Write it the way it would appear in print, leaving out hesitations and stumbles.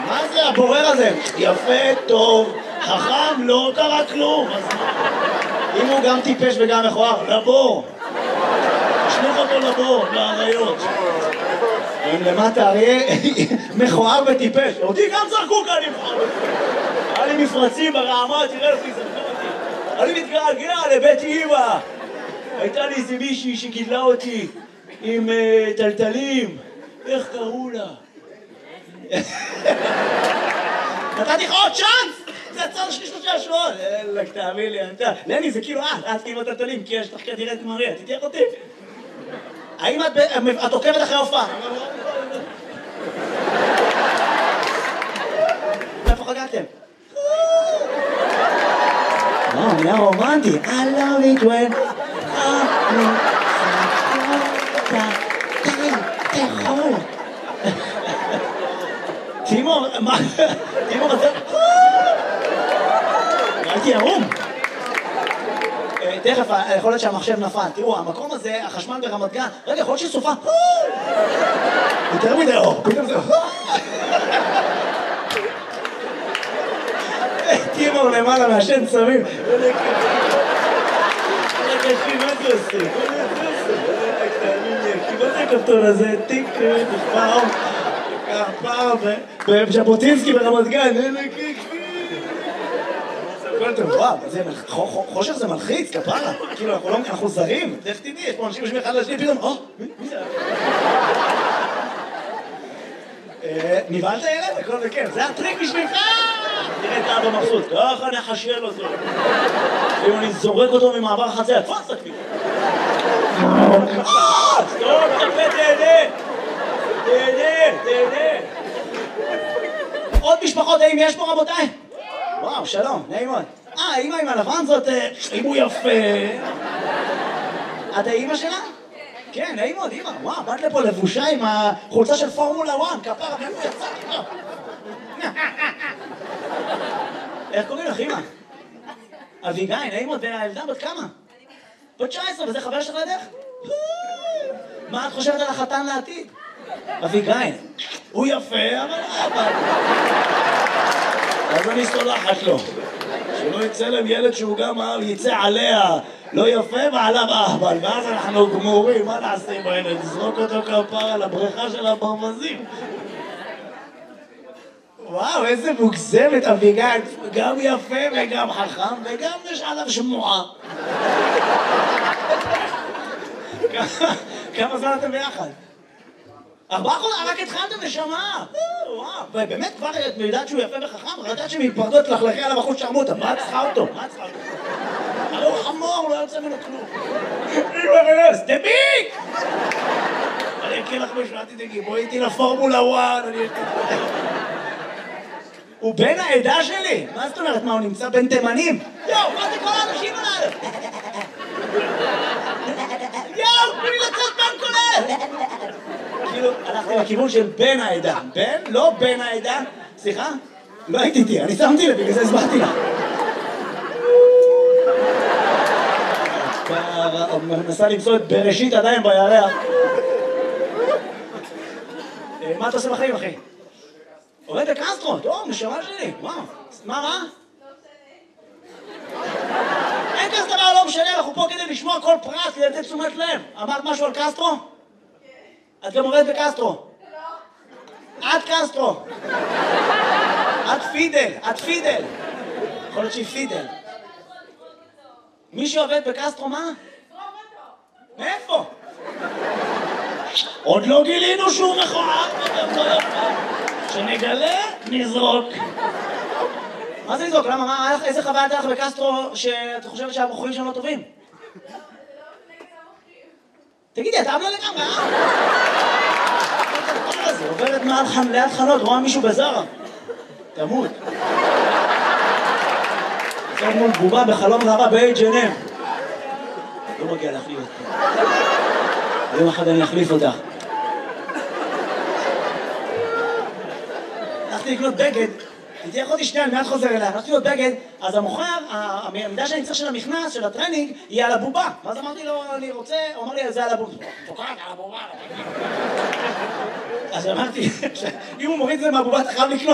מה זה הבורר הזה? יפה, טוב, חכם, לא קרה כלום. אם הוא גם טיפש וגם מכוער, לבור. תשלוח אותו לבור, לאריות. למטה אריה מכוער וטיפש. אותי גם זרקו כאן מכוער. היה לי מפרצים ברעמה, תראה לפי זרקו אותי. אני מתגעגע לבית אמא. הייתה לי איזה מישהי שגידלה אותי עם טלטלים. איך קראו לה? נתתי לך עוד צ'אנס! זה הצד שלי 3 שבועות! אלק, תאמין לי, לני, זה כאילו את כאילו טלטלים, כי יש תחקי תראה את מריה, תתייך אותי? האם את עוקבת אחרי הופעה? איפה חגגתם? נהיה רומנטי. I love it when תאכול. תימור, מה? תימור, אתה... הייתי ערום. תכף, יכול להיות שהמחשב נפל. תראו, המקום הזה, החשמל ברמת גן, רגע, יכול להיות שסופה. יותר מדי אור, פתאום זה... תימור למעלה מהשן צמים. מה זה עושה? מה זה הכפתור הזה? טיק, פעם, בז'בוטינסקי ברמת גן. וואו, חושך זה מלחיץ, כפרה. כאילו, אנחנו זרים. איך תדעי, יש פה אנשים יושבים אחד לשני, פתאום, מי זה? נבהלת ילד? הכל בכיף. זה הטריק בשבילך! תראה את אבא מבסוט, ככה נחשל אותו. אם אני זורק אותו ממעבר החצר, תפס אותי. סטופ, תפה, תהנה. עוד משפחות, האם יש פה רבותיי? וואו, שלום, נעים מאוד. האמא עם הלבן זאת, אם הוא יפה. את האמא שלה? כן, נעים מאוד, אמא. וואו, באת לפה לבושה עם החולצה של פורמולה 1, כפרה, ואיפה יצא איתו? איך קוראים לך, אמא? אביגיל, נעים מאוד, והילדה בת כמה? בת 19, וזה חבר שלך לידך? מה את חושבת על החתן לעתיד? אביגיל, הוא יפה, אבל... אז אני סולחת לו. שלא יצא להם ילד שהוא גם יצא עליה לא יפה ועליו אהבל, ואז אנחנו גמורים, מה נעשה עם הילד? נזרוק אותו כפר על הבריכה של הברווזים. וואו, איזה מוגזמת אביגיל, גם יפה וגם חכם וגם יש עליו שמועה. כמה זמן אתם ביחד? 4 חודשים, רק התחלתם נשמה. וואו, באמת כבר את יודעת שהוא יפה וחכם? ראית שמתפרדות לחלכי עליו אחוז שרמוטה, מה את צריכה אותו? הרי הוא חמור, לא יוצא ממנו כלום. אימא, דביק! אני אקריא לך משהו, אל תדאגי, בואי איתי לפורמולה 1, הוא בן העדה שלי? מה זאת אומרת? מה, הוא נמצא בין תימנים? יואו, מה זה כל האנשים עליו? יואו, תני לצאת בן כולל! כאילו, הלכתי לכיוון של בן העדה. בן? לא בן העדה. סליחה? לא הייתי איתי, אני שמתי לב, בגלל זה הסברתי לך. מנסה למצוא את בראשית עדיין בירח. מה אתה עושה בחיים, אחי? עובד בקסטרו, טוב, נשמה שלי, וואו. מה רע? אין כזה דבר, לא משנה, אנחנו פה כדי לשמוע כל פרט, כדי לתת תשומת לב. אמרת משהו על קסטרו? את גם עובדת בקסטרו. את קסטרו. את פידל. יכול להיות שהיא פידל. מי שעובד בקסטרו, מה? מאיפה? עוד לא גילינו שהוא מכוער. שנגלה, נזרוק. מה זה לזרוק? למה? איזה חוויה הייתה לך בקסטרו שאת חושבת שהבחורים שם לא טובים? תגידי, אתה אבלה לגמרי, זה עוברת ליד חנות, רואה מישהו בזרה. תמות. זה מול בובה בחלום ראווה ב-H&M. לא מגיע להחליף אותך. יום אחד אני אחליף אותך. הלכתי לקנות בגד, הייתי יכולתי שנייה, אני מיד חוזר אליה, הלכתי לקנות בגד, אז המוכר, העמדה שאני צריך של המכנס, של הטרנינג, היא על הבובה. ואז אמרתי לו, אני רוצה, הוא אמר לי, זה על הבובה. תוקעת על הבובה. אז אמרתי, אם הוא מוריד את זה מהבובה, אתה חייב לקנות.